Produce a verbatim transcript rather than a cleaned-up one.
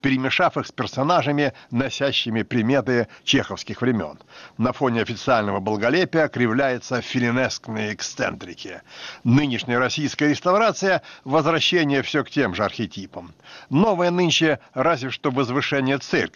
перемешав их с персонажами, носящими приметы чеховских времен. На фоне официального благолепия кривляются филинескные эксцентрики. Нынешняя российская реставрация – возвращение все к тем же архетипам. Новое нынче разве что возвышение церкви.